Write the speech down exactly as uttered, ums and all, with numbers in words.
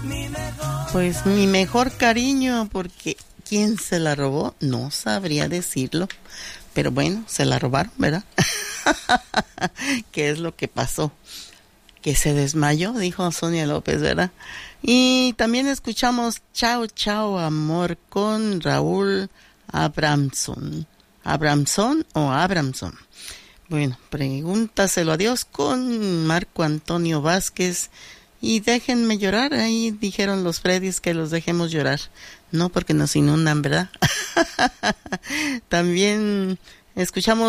Pues mi mejor cariño, porque ¿quién se la robó? No sabría decirlo. Pero bueno, se la robaron, ¿verdad? ¿Qué es lo que pasó? Que se desmayó, dijo Sonia López, ¿verdad? Y también escuchamos Chao, Chao, Amor con Raúl Abramson. ¿Abramson o Abramson? Bueno, pregúntaselo a Dios con Marco Antonio Vázquez. Y déjenme llorar, ahí dijeron los Freddys que los dejemos llorar. No, porque nos inundan, ¿verdad? También escuchamos